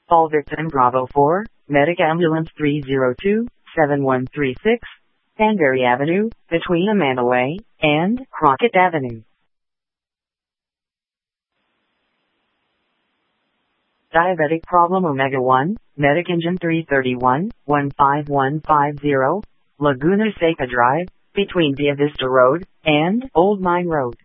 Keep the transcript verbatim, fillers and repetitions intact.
All victim Bravo four, Medic Ambulance three zero two, seven one three six, Danbury Avenue, between Amanda Way and Crockett Avenue. Diabetic problem Omega one, Medic Engine three thirty-one, one five one five zero, Laguna Seca Drive, between Via Vista Road and Old Mine Road.